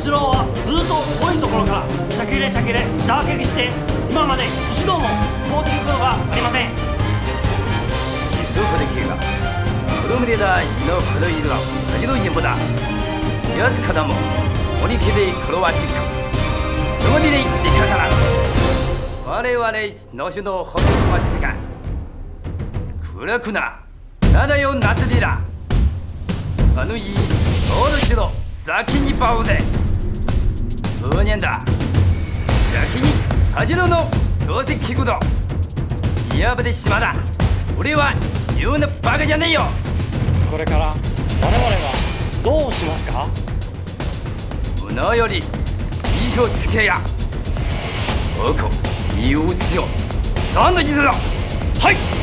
八郎はずっと遠いところからシャキレシャキレシャーケキして今まで一度も交通ことがありません。 이소코데키가 그럼에다 이노그로이루가 가지도 인보다 여츠카다も鬼気で黒わしくそこで生き方な我々の首の本日町が暗くななだよ夏でだあのいいお主の先にパウで数年だ先に恥ののどうせ聞くのやぶで島だ俺は言うのバカじゃねえよ。 これから我々はどうしますか。 胸より意をつけやおこ身をしようさあの傷だ。 はい。